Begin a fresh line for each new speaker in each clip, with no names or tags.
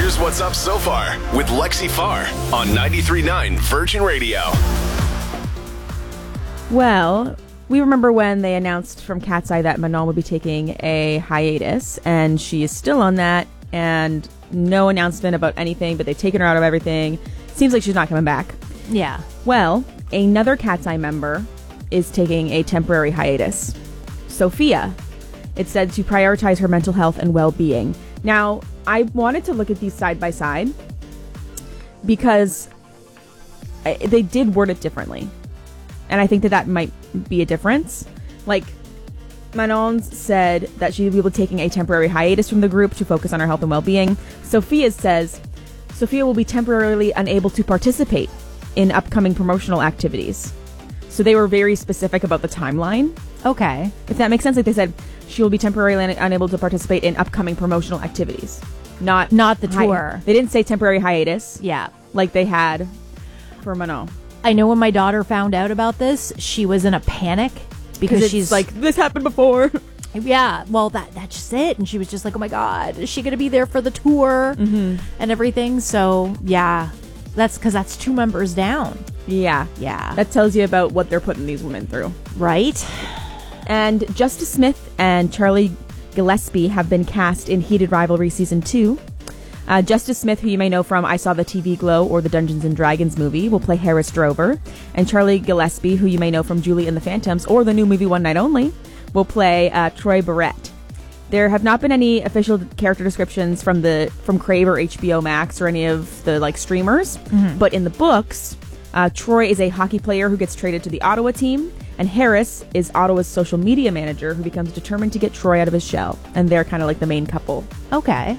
Here's what's up so far with Lexi Farr on 93.9 Virgin Radio.
Well, we remember when they announced from Cat's Eye that Manon would be taking a hiatus, and she is still on that, and no announcement about anything, but they've taken her out of everything. Seems like she's not coming back.
Yeah.
Well, another Cat's Eye member is taking a temporary hiatus. Sophia. It said to prioritize her mental health and well-being. Now, I wanted to look at these side by side because they did word it differently. And I think that might be a difference. Like, Manon said that she will be taking a temporary hiatus from the group to focus on her health and well-being. Sophia says Sophia will be temporarily unable to participate in upcoming promotional activities. So they were very specific about the timeline.
Okay.
If that makes sense. Like they said, she will be temporarily unable to participate in upcoming promotional activities. Not
the tour.
They didn't say temporary hiatus.
Yeah.
Like they had for Manon.
I know when my daughter found out about this, she was in a panic because she's
like, this happened before.
Yeah, well, that's just it. And she was just like, oh my God, is she going to be there for the tour and everything? So, yeah, that's because that's 2 members down.
Yeah.
Yeah.
That tells you about what they're putting these women through.
Right.
And Justice Smith and Charlie Gillespie have been cast in Heated Rivalry Season 2. Justice Smith, who you may know from I Saw the TV Glow or the Dungeons & Dragons movie, will play Harris Drover. And Charlie Gillespie, who you may know from Julie and the Phantoms or the new movie One Night Only, will play Troy Barrett. There have not been any official character descriptions from Crave or HBO Max or any of the streamers. But in the books, Troy is a hockey player who gets traded to the Ottawa team. And Harris is Ottawa's social media manager who becomes determined to get Troy out of his shell. And they're kind of like the main couple.
Okay.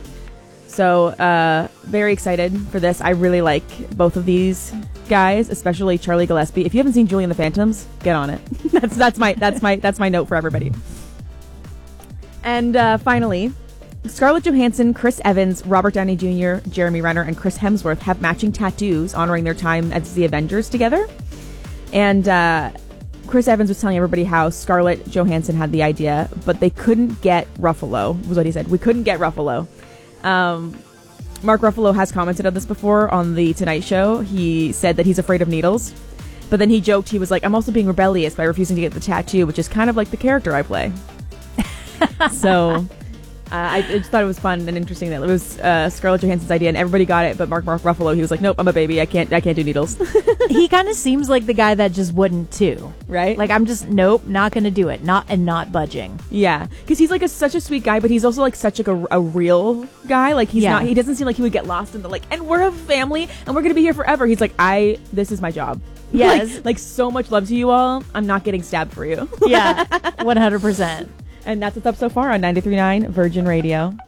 So, very excited for this. I really like both of these guys, especially Charlie Gillespie. If you haven't seen Julie and the Phantoms, get on it. that's my note for everybody. And finally, Scarlett Johansson, Chris Evans, Robert Downey Jr., Jeremy Renner, and Chris Hemsworth have matching tattoos honoring their time as the Avengers together. And Chris Evans was telling everybody how Scarlett Johansson had the idea, but they couldn't get Ruffalo, was what he said. We couldn't get Ruffalo. Mark Ruffalo has commented on this before on The Tonight Show. He said that he's afraid of needles, but then he joked, he was like, I'm also being rebellious by refusing to get the tattoo, which is kind of like the character I play. So I just thought it was fun and interesting that it was Scarlett Johansson's idea and everybody got it, but Mark Ruffalo, he was like, nope, I'm a baby, I can't do needles.
He kind of seems like the guy that just wouldn't too,
right?
Like, I'm just, nope, not gonna do it, not budging.
Yeah, because he's like such a sweet guy, but he's also like such like a real guy. Like he's not, he doesn't seem like he would get lost in the and we're a family and we're gonna be here forever. He's like, this is my job.
Yes.
like so much love to you all. I'm not getting stabbed for you.
Yeah, 100%.
And that's what's up so far on 93.9 Virgin Radio.